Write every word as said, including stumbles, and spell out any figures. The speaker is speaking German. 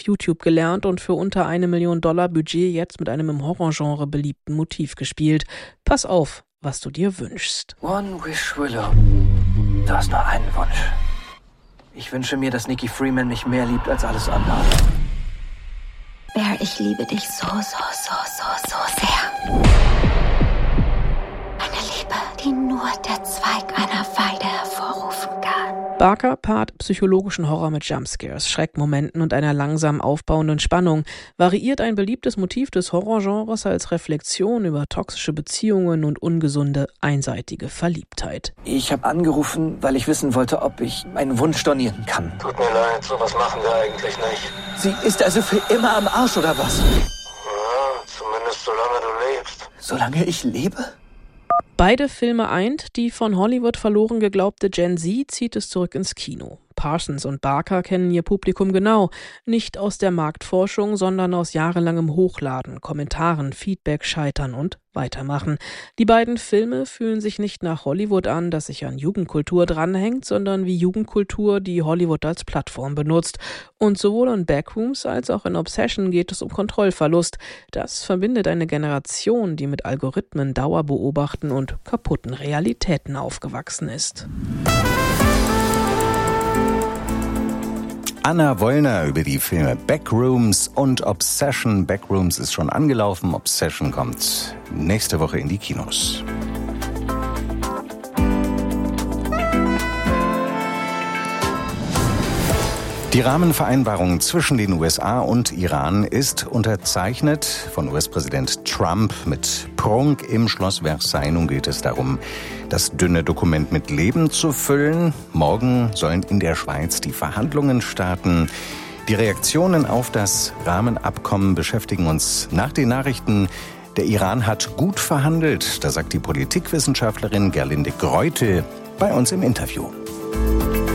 YouTube gelernt und für unter eine Million Dollar Budget jetzt mit einem im Horrorgenre beliebten Motiv gespielt. Pass auf, was du dir wünschst. One wish, Willow. Du hast nur einen Wunsch. Ich wünsche mir, dass Nikki Freeman mich mehr liebt als alles andere. Bear, ich liebe dich so, so, so, so, so sehr. Eine Liebe, die nur der Zweig einer Weide hervorrufen kann. Barker paart psychologischen Horror mit Jumpscares, Schreckmomenten und einer langsam aufbauenden Spannung, variiert ein beliebtes Motiv des Horrorgenres als Reflexion über toxische Beziehungen und ungesunde, einseitige Verliebtheit. Ich habe angerufen, weil ich wissen wollte, ob ich meinen Wunsch stornieren kann. Tut mir leid, sowas machen wir eigentlich nicht. Sie ist also für immer am Arsch, oder was? Ja, zumindest solange du lebst. Solange ich lebe? Beide Filme eint, die von Hollywood verloren geglaubte Gen Z zieht es zurück ins Kino. Parsons und Barker kennen ihr Publikum genau, nicht aus der Marktforschung, sondern aus jahrelangem Hochladen, Kommentaren, Feedback, Scheitern und Weitermachen. Die beiden Filme fühlen sich nicht nach Hollywood an, das sich an Jugendkultur dranhängt, sondern wie Jugendkultur, die Hollywood als Plattform benutzt. Und sowohl in Backrooms als auch in Obsession geht es um Kontrollverlust. Das verbindet eine Generation, die mit Algorithmen, Dauerbeobachten und kaputten Realitäten aufgewachsen ist. Anna Wollner über die Filme Backrooms und Obsession. Backrooms ist schon angelaufen, Obsession kommt nächste Woche in die Kinos. Die Rahmenvereinbarung zwischen den U S A und Iran ist unterzeichnet von U S-Präsident Trump mit Prunk im Schloss Versailles. Nun geht es darum, das dünne Dokument mit Leben zu füllen. Morgen sollen in der Schweiz die Verhandlungen starten. Die Reaktionen auf das Rahmenabkommen beschäftigen uns nach den Nachrichten. Der Iran hat gut verhandelt, da sagt die Politikwissenschaftlerin Gerlinde Greutel bei uns im Interview.